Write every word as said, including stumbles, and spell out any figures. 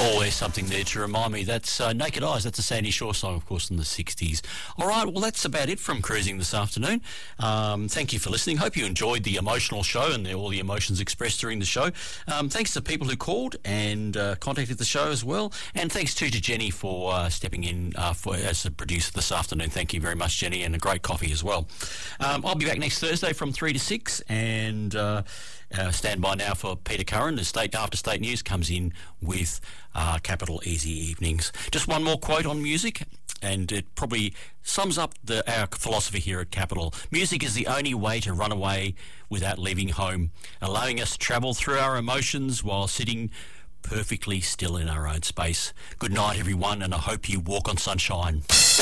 Always something there to remind me. That's uh, Naked Eyes. That's a Sandy Shore song, of course, in the sixties. All right, well, that's about it from Cruising this afternoon. Um, thank you for listening. Hope you enjoyed the emotional show and the, all the emotions expressed during the show. Um, thanks to people who called and uh, contacted the show as well. And thanks too to Jenny for uh, stepping in uh, for as a producer this afternoon. Thank you very much, Jenny, and a great coffee as well. Um, I'll be back next Thursday from three to six, and uh, uh, stand by now for Peter Curran. The State After State News comes in with uh, Capital Easy Evenings. Just one more quote on music, and it probably sums up the, our philosophy here at Capital. Music is the only way to run away without leaving home, allowing us to travel through our emotions while sitting perfectly still in our own space. Good night, everyone, and I hope you walk on sunshine.